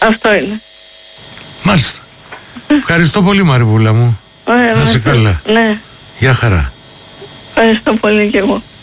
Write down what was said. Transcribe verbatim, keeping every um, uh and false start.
Αυτό είναι. Μάλιστα. Ευχαριστώ πολύ, Μαριβούλα μου. Ωραία, να είσαι καλά. Ναι. Γεια χαρά. Ευχαριστώ πολύ και εγώ.